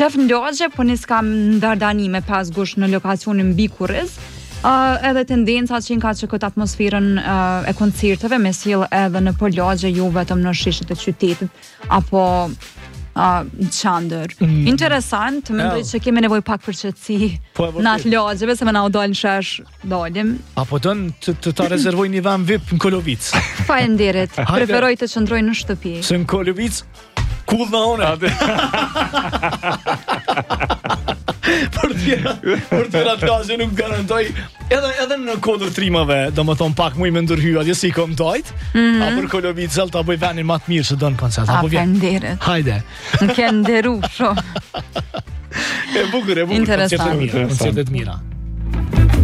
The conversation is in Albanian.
Shef në lagje, po nis kam ndardanime pas gush në lokacionin mbi Kurriz. Edhe tendenca që ka që këtë atmosferën e koncerteve me sjell edhe në lagje, jo vetëm në shishët e qytetit apo në qandër. Interesant, mendoj që kemi nevojë pak për qetësi në atë lagjeve, se më na u dalën shesh dalim. Apo don të ta rezervoj një vend VIP në Kolovic. Faleminderit. Preferoj të qëndroj në shtëpi. Se në Kolovic kull na one. Për tjera të lagje nuk garantoj. Edhe në kodër trimave, do më thonë pak muj me ndërhy, atje si kom dojt, a për Kolovic zel të bëj venin ma të mirë që do në koncert. Faleminderit. Hajde. Në ke nderu shumë. E bukur, Interesant. koncertet mira.